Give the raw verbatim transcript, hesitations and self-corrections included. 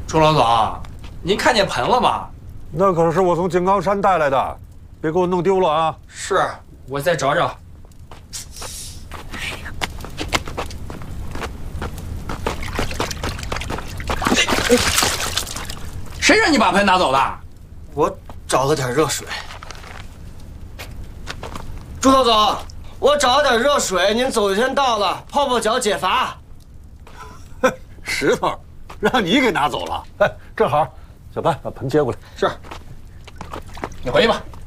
朱老总，您看见盆了吗？ 那可是我从井冈山带来的，别给我弄丢了啊！ 是，我再找找。谁让你把盆拿走的？ 我找了点热水。朱老总，我找了点热水，您走一天到了，泡泡脚解乏。 石头，让你给拿走了。哎，正好，小白把盆接过来。 是，你回去吧。